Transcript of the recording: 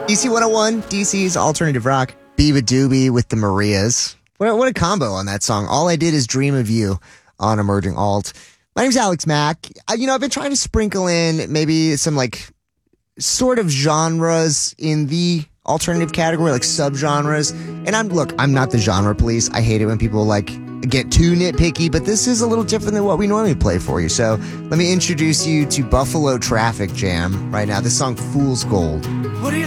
DC 101, DC's alternative rock. Biba Doobie with the Marias. What a combo on that song. All I Did Is Dream of You on Emerging Alt. My name's Alex Mack. I've been trying to sprinkle in maybe some sort of genres in the alternative category, like subgenres. And I'm not the genre police. I hate it when people get too nitpicky, but this is a little different than what we normally play for you. So let me introduce you to Buffalo Traffic Jam right now. This song, Fool's Gold. What do you